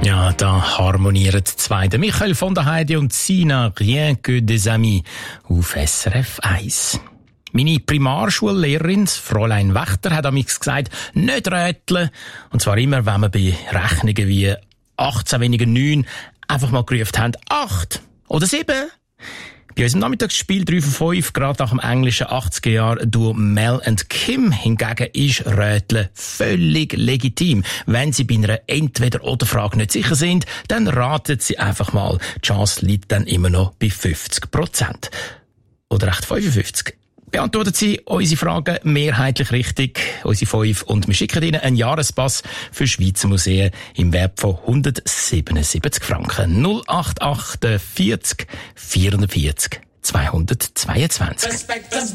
Ja, da harmonieren zwei. Der Michael von der Heide und Sina, Rien que des amis, auf SRF 1. Meine Primarschullehrerin, Fräulein Wächter, hat amigs gesagt, nicht rätseln. Und zwar immer, wenn wir bei Rechnungen wie 18 weniger 9 einfach mal gerufen haben, 8 oder 7. Bei unserem Nachmittagsspiel 3 von 5, gerade nach dem englischen 80er-Jahr-Duo Mel und Kim hingegen ist Rätseln völlig legitim. Wenn Sie bei einer Entweder-oder-Frage nicht sicher sind, dann raten Sie einfach mal. Die Chance liegt dann immer noch bei 50%. Oder echt 55%. Beantworten Sie unsere Fragen mehrheitlich richtig, unsere 5, und wir schicken Ihnen einen Jahrespass für Schweizer Museen im Wert von 177 Franken. 088 40 440 222.